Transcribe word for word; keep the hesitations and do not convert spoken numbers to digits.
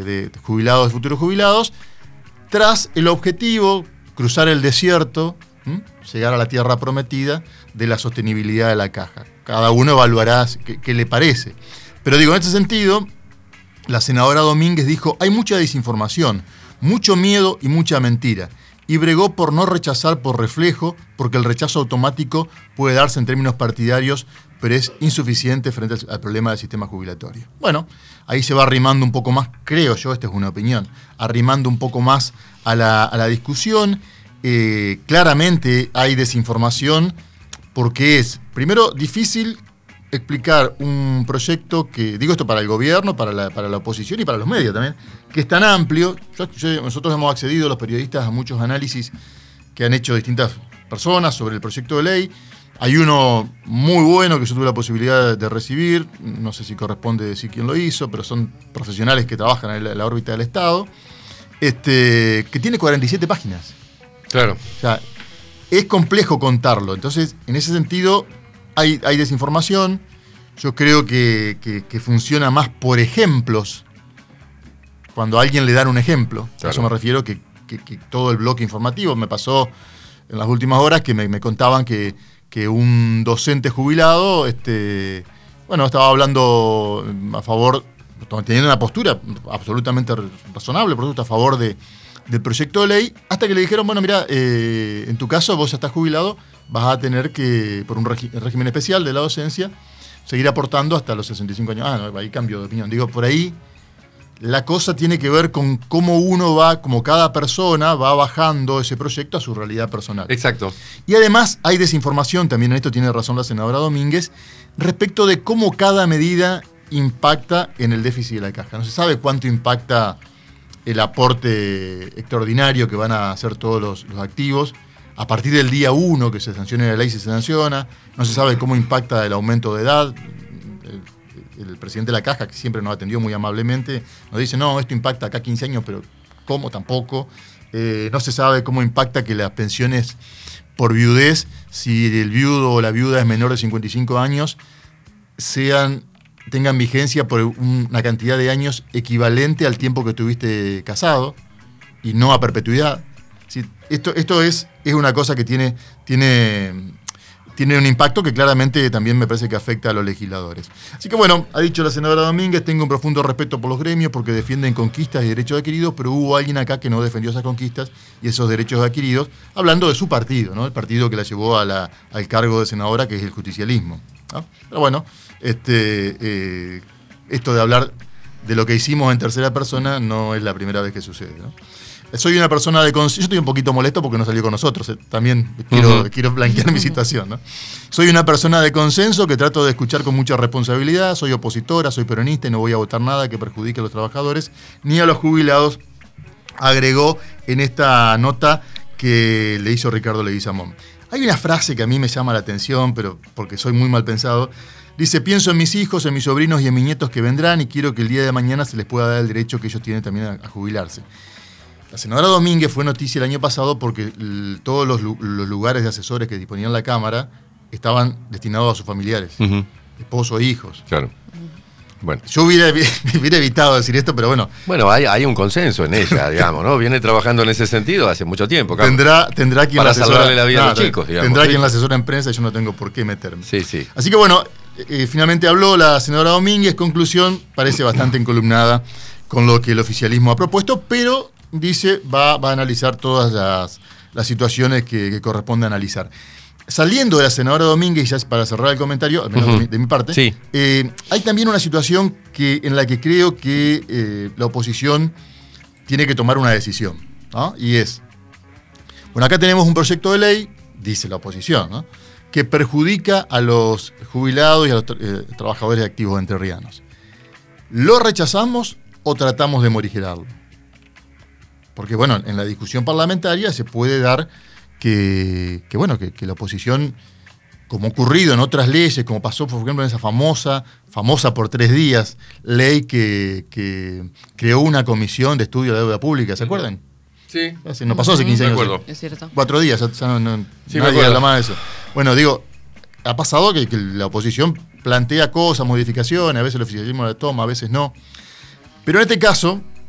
de jubilados y futuros jubilados, tras el objetivo, cruzar el desierto, ¿m? llegar a la tierra prometida de la sostenibilidad de la caja. Cada uno evaluará qué, qué le parece. Pero digo, en este sentido, la senadora Domínguez dijo, hay mucha desinformación, mucho miedo y mucha mentira. Y bregó por no rechazar por reflejo, porque el rechazo automático puede darse en términos partidarios, pero es insuficiente frente al, al problema del sistema jubilatorio. Bueno, ahí se va arrimando un poco más, creo yo, esta es una opinión, arrimando un poco más a la, a la discusión. Eh, claramente hay desinformación porque es, primero, difícil explicar un proyecto que, digo esto para el gobierno, para la, para la oposición y para los medios también, que es tan amplio. Yo, yo, nosotros hemos accedido, los periodistas, a muchos análisis que han hecho distintas personas sobre el proyecto de ley. Hay uno muy bueno que yo tuve la posibilidad de recibir, no sé si corresponde decir quién lo hizo, pero son profesionales que trabajan en la, en la órbita del Estado, este, que tiene cuarenta y siete páginas. Claro. O sea, es complejo contarlo. Entonces, en ese sentido, hay, hay desinformación. Yo creo que, que, que funciona más por ejemplos. Cuando a alguien le dan un ejemplo, claro. A eso me refiero, que, que, que todo el bloque informativo. Me pasó en las últimas horas que me, me contaban que, que un docente jubilado, este, bueno, estaba hablando a favor, teniendo una postura absolutamente razonable, por supuesto, a favor de, del proyecto de ley, hasta que le dijeron, bueno, mira, eh, en tu caso vos ya estás jubilado, vas a tener que, por un regi- régimen especial de la docencia, seguir aportando hasta los sesenta y cinco años. Ah, no, ahí cambio de opinión. Digo, por ahí la cosa tiene que ver con cómo uno va, como cada persona va bajando ese proyecto a su realidad personal. Exacto. Y además hay desinformación, también en esto tiene razón la senadora Domínguez, respecto de cómo cada medida impacta en el déficit de la caja. No se sabe cuánto impacta el aporte extraordinario que van a hacer todos los, los activos. A partir del día uno que se sancione la ley, si se sanciona. No se sabe cómo impacta el aumento de edad. El, el presidente de la Caja, que siempre nos atendió muy amablemente, nos dice, no, esto impacta acá quince años, pero ¿cómo? Tampoco. Eh, no se sabe cómo impacta que las pensiones por viudez, si el viudo o la viuda es menor de cincuenta y cinco años, sean, tengan vigencia por una cantidad de años equivalente al tiempo que estuviste casado y no a perpetuidad. Sí, esto, esto es, es una cosa que tiene, tiene, tiene un impacto que claramente también me parece que afecta a los legisladores. Así que bueno, ha dicho la senadora Domínguez, tengo un profundo respeto por los gremios porque defienden conquistas y derechos adquiridos, pero hubo alguien acá que no defendió esas conquistas y esos derechos adquiridos, hablando de su partido, ¿no? El partido que la llevó a la, al cargo de senadora, que es el justicialismo, ¿no? Pero bueno, este, eh, esto de hablar de lo que hicimos en tercera persona no es la primera vez que sucede, ¿no? Soy una persona de consenso. Yo estoy un poquito molesto porque no salió con nosotros. Eh. También quiero, uh-huh. quiero blanquear mi situación, ¿no? Soy una persona de consenso que trato de escuchar con mucha responsabilidad. Soy opositora, soy peronista y no voy a votar nada que perjudique a los trabajadores ni a los jubilados, agregó en esta nota que le hizo Ricardo Leguizamón. Hay una frase que a mí me llama la atención, pero porque soy muy mal pensado. Dice, pienso en mis hijos, en mis sobrinos y en mis nietos que vendrán y quiero que el día de mañana se les pueda dar el derecho que ellos tienen también a, a jubilarse. La senadora Domínguez fue noticia el año pasado porque el, todos los, los lugares de asesores que disponían la Cámara estaban destinados a sus familiares, uh-huh. esposos e hijos. Claro. Bueno. Yo hubiera, hubiera evitado decir esto, pero bueno. Bueno, hay, hay un consenso en ella, digamos, ¿no? Viene trabajando en ese sentido hace mucho tiempo. Claro. Tendrá, tendrá quien Para la asesora, salvarle la vida nada, a los chicos, digamos. Tendrá ¿sí? quien la asesora en prensa y yo no tengo por qué meterme. Sí, sí. Así que bueno, eh, finalmente habló la senadora Domínguez. Conclusión, parece bastante encolumnada con lo que el oficialismo ha propuesto, pero dice, va, va a analizar todas las, las situaciones que, que corresponde analizar. Saliendo de la senadora Domínguez, ya para cerrar el comentario, al menos uh-huh. de, mi, de mi parte, sí. eh, hay también una situación que, en la que creo que eh, la oposición tiene que tomar una decisión, ¿no? Y es, bueno, acá tenemos un proyecto de ley, dice la oposición, ¿no?, que perjudica a los jubilados y a los tra- eh, trabajadores activos entrerrianos. ¿Lo rechazamos o tratamos de morigerarlo? Porque, bueno, en la discusión parlamentaria se puede dar que, que bueno, que, que la oposición, como ha ocurrido en otras leyes, como pasó, por ejemplo, en esa famosa, famosa por tres días, ley que, que creó una comisión de estudio de deuda pública, ¿se acuerdan? Sí. No pasó hace quince años. Me acuerdo. Es cierto. Cuatro días, ya, ya no, no, sí, nadie habla más de eso. Bueno, digo, ha pasado que, que la oposición plantea cosas, modificaciones, a veces el oficialismo la toma, a veces no. Pero en este caso,